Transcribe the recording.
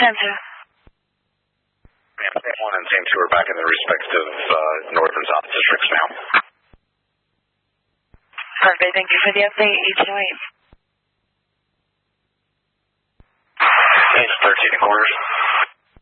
Same 2. Same 1 and Same 2 are back in their respective north and south districts now. Perfect. Thank you for the update. 1808. It's 13 quarters.